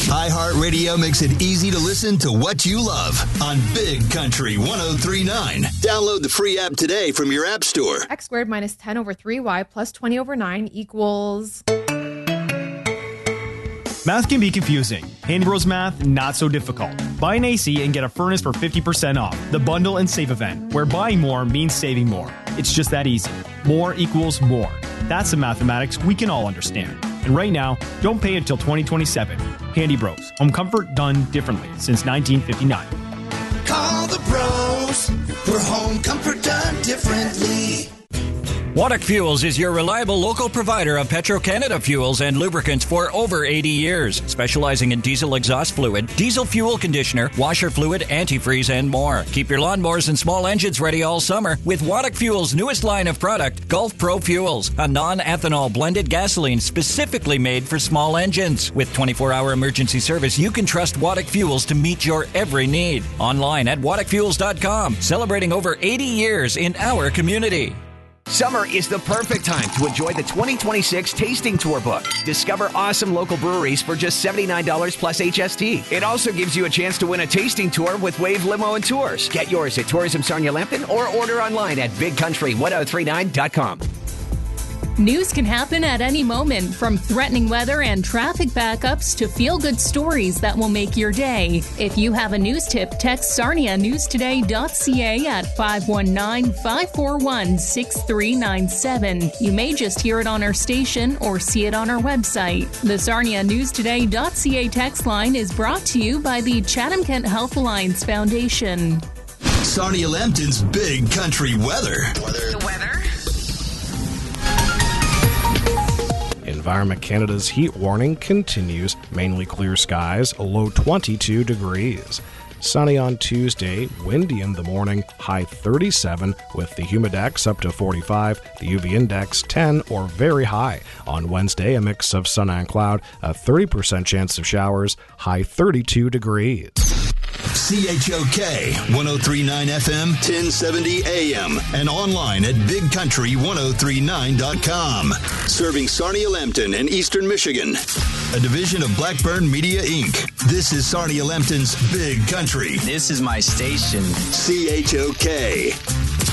iHeartRadio makes it easy to listen to what you love on Big Country 103.9. Download the free app today from your app store. X squared minus 10 over 3y plus 20 over 9 equals... Math can be confusing. Handy Bros Math, not so difficult. Buy an AC and get a furnace for 50% off. The Bundle and Save event, where buying more means saving more. It's just that easy. More equals more. That's the mathematics we can all understand. And right now, don't pay until 2027. Handy Bros. Home comfort done differently since 1959. Call the bros for home comfort done differently. Waddock Fuels is your reliable local provider of Petro-Canada fuels and lubricants for over 80 years, specializing in diesel exhaust fluid, diesel fuel conditioner, washer fluid, antifreeze, and more. Keep your lawnmowers and small engines ready all summer with Waddock Fuels' newest line of product, Gulf Pro Fuels, a non-ethanol blended gasoline specifically made for small engines. With 24-hour emergency service, you can trust Waddock Fuels to meet your every need. Online at waddockfuels.com, celebrating over 80 years in our community. Summer is the perfect time to enjoy the 2026 Tasting Tour book. Discover awesome local breweries for just $79 plus HST. It also gives you a chance to win a tasting tour with Wave Limo and Tours. Get yours at Tourism Sarnia Lambton or order online at bigcountry1039.com. News can happen at any moment, from threatening weather and traffic backups to feel-good stories that will make your day. If you have a news tip, text sarnianewstoday.ca at 519-541-6397. You may just hear it on our station or see it on our website. The sarnianewstoday.ca text line is brought to you by the Chatham-Kent Health Alliance Foundation. Sarnia Lambton's Big Country weather. The weather? Environment Canada's heat warning continues. Mainly clear skies, a low 22 degrees. Sunny on Tuesday, windy in the morning, high 37 with the humidex up to 45, the UV index 10 or very high. On Wednesday, a mix of sun and cloud, a 30% chance of showers, high 32 degrees. CHOK 103.9 FM, 1070 AM, and online at bigcountry1039.com. Serving Sarnia Lambton and Eastern Michigan. A division of Blackburn Media, Inc. This is Sarnia Lambton's Big Country. This is my station. CHOK.